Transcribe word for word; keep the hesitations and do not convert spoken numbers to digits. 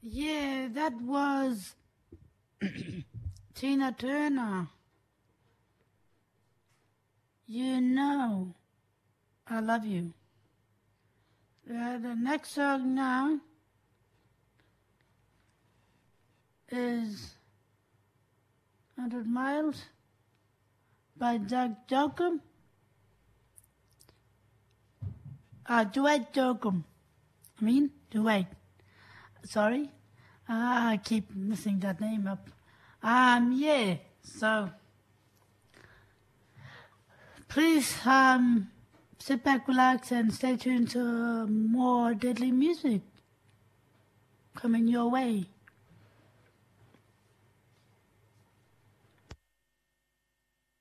Yeah, that was Tina Turner. You know, I love you. Uh, the next song now is one hundred Miles by Doug Jokum. Uh, Duet Jokum. I mean, Duet. Sorry. Uh, I keep messing that name up. Um, yeah, so please um, sit back, relax, and stay tuned to more deadly music coming your way.